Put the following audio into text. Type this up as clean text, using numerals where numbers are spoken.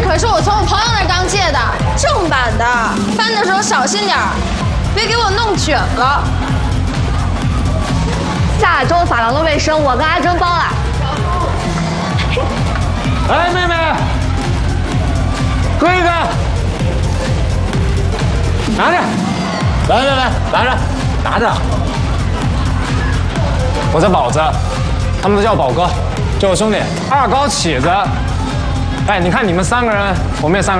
可是我从我朋友那儿刚借的，正版的，翻的时候小心点儿，别给我弄卷了。 下周发廊的卫生我跟阿珍包了。 哎，妹妹，喝一个，拿着，来，拿着。我是宝子，他们都叫我宝哥，就我兄弟二高起子。哎，你看你们3个人，我们也3个人。